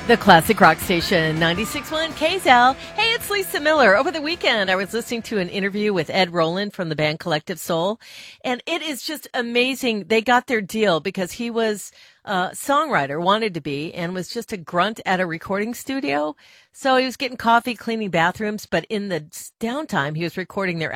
The classic rock station, 96.1 KZL. Hey, it's Lisa Miller. Over the weekend, I was listening to an interview with Ed Roland from the band Collective Soul, and it is just amazing. They got their deal because he was a songwriter, wanted to be, and was just a grunt at a recording studio. So he was getting coffee, cleaning bathrooms, but in the downtime, he was recording their